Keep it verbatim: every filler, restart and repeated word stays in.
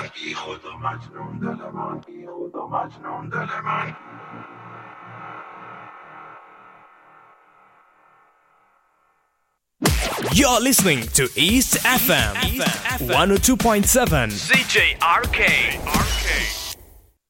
من بی خود و مجنون دل من بی خود و مجنون دل من You're listening to East F M one oh two point seven C J R K. R K.